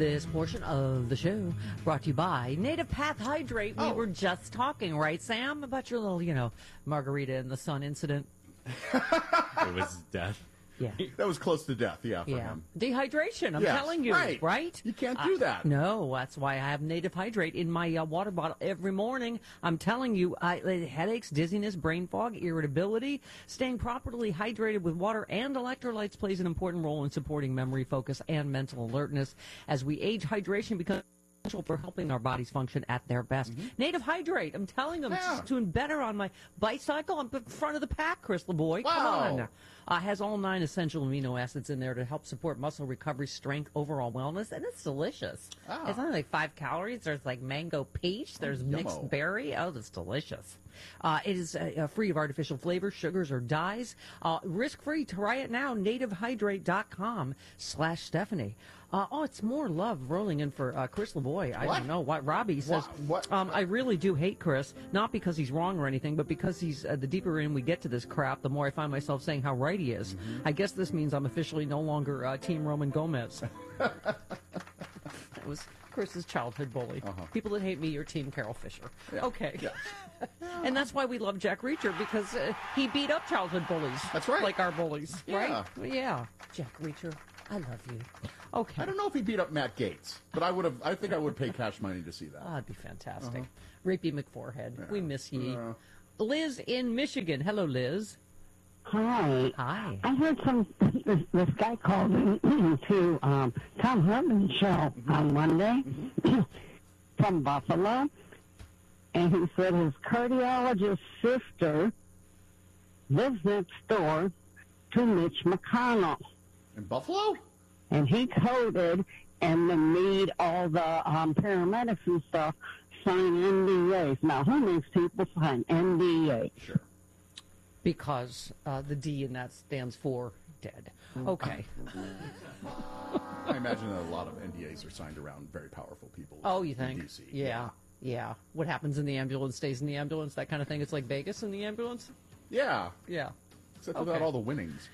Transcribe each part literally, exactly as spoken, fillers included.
This portion of the show brought to you by Native Path Hydrate. We Oh. were just talking, right, Sam, about your little, you know, margarita in the sun incident. It was death. Yeah. That was close to death, yeah, for Yeah. him. Dehydration, I'm Yes, telling you, right. right? You can't do Uh, that. No, that's why I have Native Hydrate in my uh, water bottle every morning. I'm telling you, I, uh, headaches, dizziness, brain fog, irritability. Staying properly hydrated with water and electrolytes plays an important role in supporting memory, focus, and mental alertness. As we age, hydration becomes essential for helping our bodies function at their best. Mm-hmm. Native Hydrate, I'm telling them, Yeah. it's doing better on my bicycle. I'm in front of the pack, Chris LeBoy. Come Wow. on. Uh, has all nine essential amino acids in there to help support muscle recovery, strength, overall wellness, and it's delicious. Ah. It's only like five calories. There's like mango peach. There's mixed yummo. berry. Oh, that's delicious. Uh, it is uh, uh, free of artificial flavors, sugars, or dyes. Uh, risk-free. Try it now. nativehydrate.com slash Stephanie. Uh, oh, it's more love rolling in for uh, Chris LeBoy. I What? don't know what Robbie says. What? What? Um, I really do hate Chris, not because he's wrong or anything, but because he's uh, the deeper in we get to this crap, the more I find myself saying how right he is. Mm-hmm. I guess this means I'm officially no longer uh, Team Roman Gomez. That was Chris's childhood bully. Uh-huh. People that hate me are Team Carol Fisher. Yeah. Okay. Yeah. And that's why we love Jack Reacher, because uh, he beat up childhood bullies. That's right. Like our bullies, Yeah. right? Yeah. Jack Reacher, I love you. Okay. I don't know if he beat up Matt Gates, but I would have. I think I would pay cash money to see that. Oh, that'd be fantastic. Uh-huh. Rapey McForehead. We miss ye. Yeah. Liz in Michigan. Hello, Liz. Hi. Hi. I heard some this, this guy called in to um, Tom Herman's show on Monday from Buffalo, and he said his cardiologist sister lives next door to Mitch McConnell, In Buffalo? and he coded and then made all the um, paramedics and stuff sign N D As. Now, who makes people sign N D As? Sure. Because uh, the D in that stands for dead. Okay. I imagine that a lot of N D As are signed around very powerful people. Oh, you in think? D C. Yeah. Yeah. What happens in the ambulance stays in the ambulance, that kind of thing. It's like Vegas in the ambulance? Yeah. Yeah. Except Okay. without all the winnings.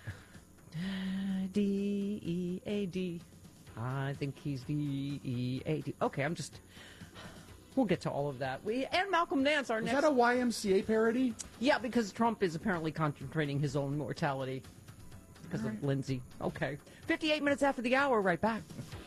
D E A D. I think he's D E A D. Okay, I'm just... We'll get to all of that. We And Malcolm Nance, our Is next... that a Y M C A parody? Yeah, because Trump is apparently concentrating his own mortality because of Lindsay. Okay. fifty-eight minutes after the hour, right back.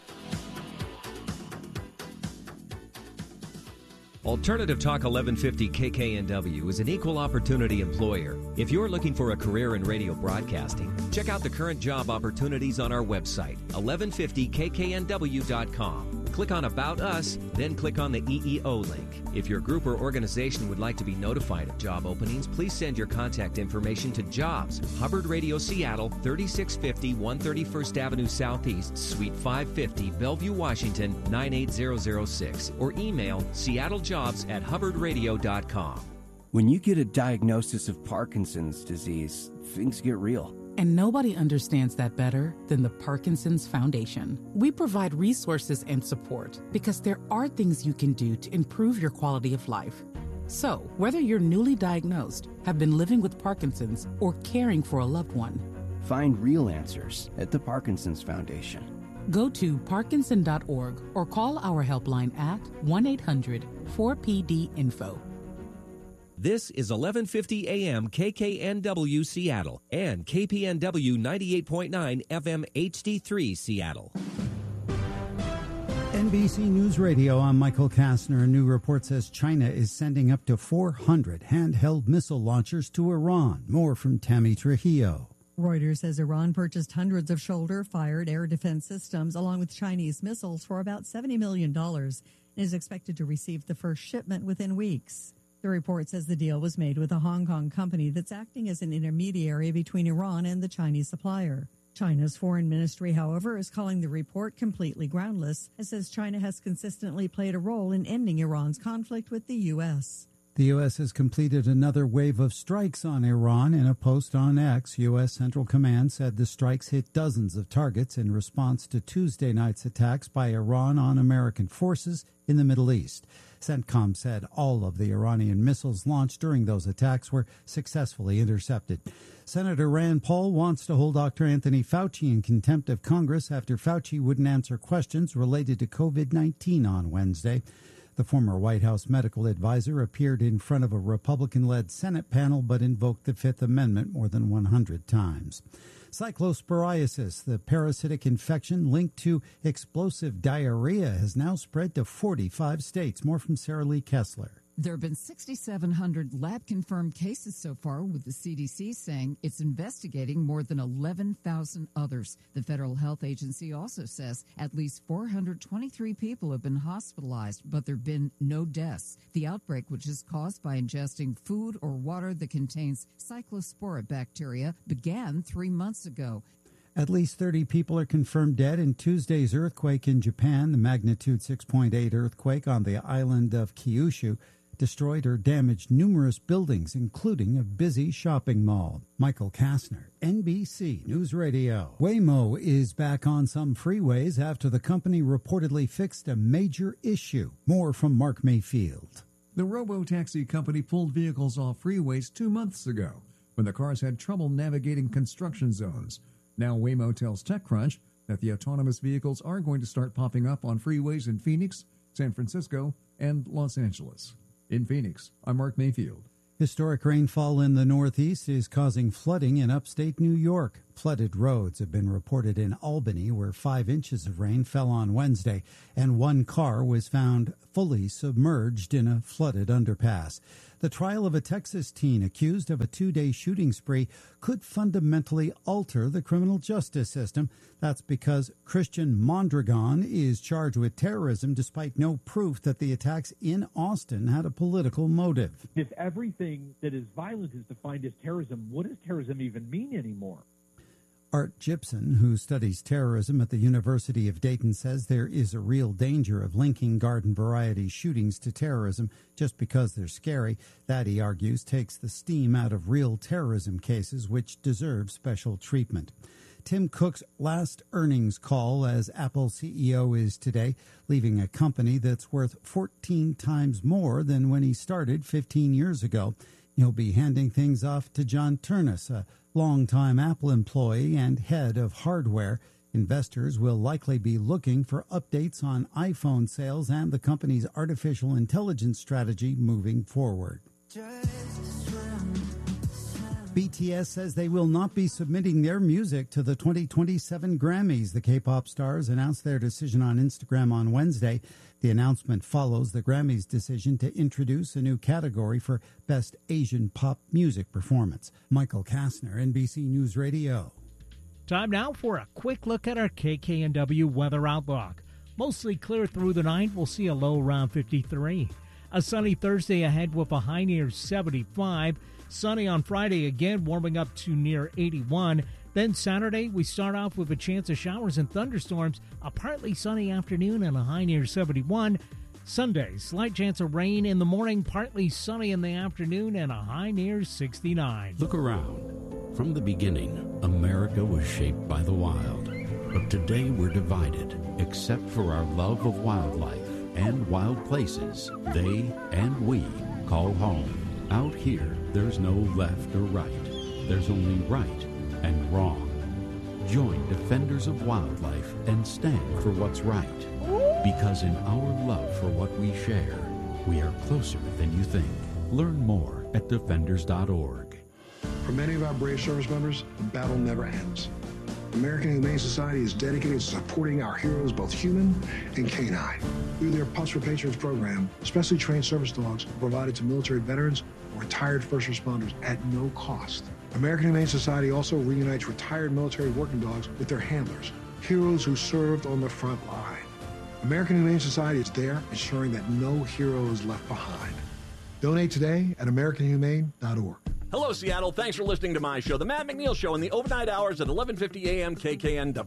Alternative Talk eleven fifty K K N W is an equal opportunity employer. If you're looking for a career in radio broadcasting, check out the current job opportunities on our website, eleven fifty K K N W dot com. Click on About Us, then click on the E E O link. If your group or organization would like to be notified of job openings, please send your contact information to Jobs, Hubbard Radio Seattle, thirty-six fifty one thirty-first Avenue Southeast, Suite five fifty, Bellevue, Washington, nine eight zero zero six, or email seattlejobs at hubbard radio dot com. When you get a diagnosis of Parkinson's disease, things get real. And nobody understands that better than the Parkinson's Foundation. We provide resources and support because there are things you can do to improve your quality of life. So, whether you're newly diagnosed, have been living with Parkinson's, or caring for a loved one, Find real answers at the Parkinson's Foundation. go to parkinson dot org or call our helpline at one eight hundred four P D info. This is eleven fifty A M K K N W Seattle and K P N W ninety-eight point nine F M H D three Seattle. N B C News Radio, I'm Michael Kastner. A new report says China is sending up to four hundred handheld missile launchers to Iran. More from Tammy Trujillo. Reuters says Iran purchased hundreds of shoulder-fired air defense systems along with Chinese missiles for about seventy million dollars and is expected to receive the first shipment within weeks. The report says the deal was made with a Hong Kong company that's acting as an intermediary between Iran and the Chinese supplier. China's foreign ministry, however, is calling the report completely groundless and says China has consistently played a role in ending Iran's conflict with the U S. The U S has completed another wave of strikes on Iran. In a post on X, U S Central Command said the strikes hit dozens of targets in response to Tuesday night's attacks by Iran on American forces in the Middle East. CENTCOM said all of the Iranian missiles launched during those attacks were successfully intercepted. Senator Rand Paul wants to hold Doctor Anthony Fauci in contempt of Congress after Fauci wouldn't answer questions related to COVID nineteen on Wednesday. The former White House medical advisor appeared in front of a Republican-led Senate panel but invoked the Fifth Amendment more than one hundred times. Cyclosporiasis, the parasitic infection linked to explosive diarrhea, has now spread to forty-five states. More from Sarah Lee Kessler. There have been six thousand seven hundred lab-confirmed cases so far, with the C D C saying it's investigating more than eleven thousand others. The Federal Health Agency also says at least four hundred twenty-three people have been hospitalized, but there have been no deaths. The outbreak, which is caused by ingesting food or water that contains cyclospora bacteria, began three months ago. At least thirty people are confirmed dead in Tuesday's earthquake in Japan. The magnitude six point eight earthquake on the island of Kyushu destroyed or damaged numerous buildings, including a busy shopping mall. Michael Kastner, N B C News Radio. Waymo is back on some freeways after the company reportedly fixed a major issue. More from Mark Mayfield. The robo-taxi company pulled vehicles off freeways two months ago when the cars had trouble navigating construction zones. Now Waymo tells TechCrunch that the autonomous vehicles are going to start popping up on freeways in Phoenix, San Francisco, and Los Angeles. In Phoenix, I'm Mark Mayfield. Historic rainfall in the Northeast is causing flooding in upstate New York. Flooded roads have been reported in Albany, where five inches of rain fell on Wednesday, and one car was found fully submerged in a flooded underpass. The trial of a Texas teen accused of a two-day shooting spree could fundamentally alter the criminal justice system. That's because Christian Mondragon is charged with terrorism despite no proof that the attacks in Austin had a political motive. If everything that is violent is defined as terrorism, what does terrorism even mean anymore? Art Gibson, who studies terrorism at the University of Dayton, says there is a real danger of linking garden variety shootings to terrorism just because they're scary. That, he argues, takes the steam out of real terrorism cases, which deserve special treatment. Tim Cook's last earnings call as Apple C E O is today, leaving a company that's worth fourteen times more than when he started fifteen years ago. He'll be handing things off to John Ternus, a longtime Apple employee and head of hardware. Investors will likely be looking for updates on iPhone sales and the company's artificial intelligence strategy moving forward. B T S says they will not be submitting their music to the twenty twenty-seven Grammys. The K-pop stars announced their decision on Instagram on Wednesday. The announcement follows the Grammys' decision to introduce a new category for Best Asian Pop Music Performance. Michael Kastner, N B C News Radio. Time now for a quick look at our K K N W weather outlook. Mostly clear through the night. We'll see a low around fifty-three. A sunny Thursday ahead with a high near seventy-five. Sunny on Friday again, warming up to near eighty-one. Then Saturday, we start off with a chance of showers and thunderstorms, a partly sunny afternoon and a high near seventy-one. Sunday, slight chance of rain in the morning, partly sunny in the afternoon and a high near sixty-nine. Look around. From the beginning, America was shaped by the wild. But today we're divided, except for our love of wildlife and wild places they and we call home. Out here, there's no left or right. There's only right and wrong. Join Defenders of Wildlife and stand for what's right. Because in our love for what we share, we are closer than you think. Learn more at defenders dot org. For many of our brave service members, the battle never ends. American Humane Society is dedicated to supporting our heroes, both human and canine. Through their Pups for Patrons program, specially trained service dogs are provided to military veterans or retired first responders at no cost. American Humane Society also reunites retired military working dogs with their handlers, heroes who served on the front line. American Humane Society is there ensuring that no hero is left behind. Donate today at american humane dot org. Hello, Seattle. Thanks for listening to my show, The Matt McNeil Show, in the overnight hours at eleven fifty a.m. K K N W.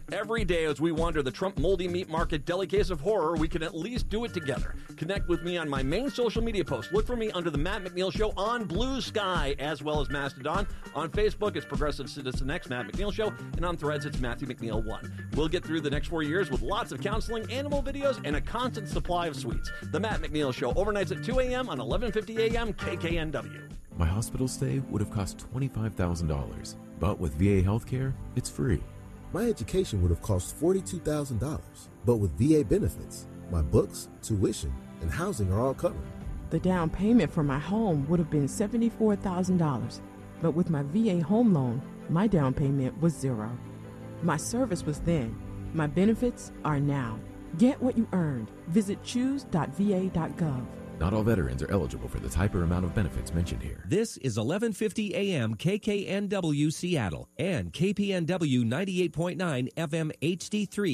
Every day as we wander the Trump Moldy Meat Market deli case of horror, we can at least do it together. Connect with me on my main social media post. Look for me under The Matt McNeil Show on Blue Sky, as well as Mastodon. On Facebook, it's Progressive Citizen X, Matt McNeil Show, and on Threads, it's Matthew McNeil one. We'll get through the next four years with lots of counseling, animal videos, and a constant supply of sweets. The Matt McNeil Show, overnights at two a.m. on eleven fifty a.m. K K N W. My hospital stay would have cost twenty-five thousand dollars, but with V A healthcare, it's free. My education would have cost forty-two thousand dollars, but with V A benefits, my books, tuition, and housing are all covered. The down payment for my home would have been seventy-four thousand dollars, but with my V A home loan, my down payment was zero. My service was then. My benefits are now. Get what you earned. Visit choose dot v a dot gov. Not all veterans are eligible for the type or amount of benefits mentioned here. This is eleven fifty A M K K N W Seattle and K P N W ninety-eight point nine F M H D three.